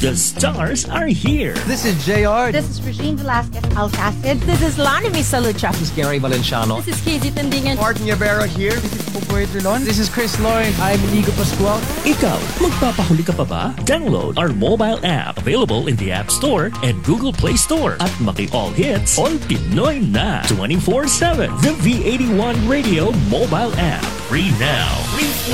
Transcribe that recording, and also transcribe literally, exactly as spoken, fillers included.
The stars are here. This is J R. This is Regine Velasquez Alcacid. This is Lani Misalucha. This is Gary Valenciano. This is Casey Tandingan. Martin Yabera here. This is Popoy Trilon. This is Chris Lauren. I'm Inigo Pascual. Ikaw, magpapahuli ka pa ba? Download our mobile app, available in the App Store and Google Play Store. At maki-all hits, all Pinoy na twenty-four seven. The V eighty-one Radio mobile app. Free now. Free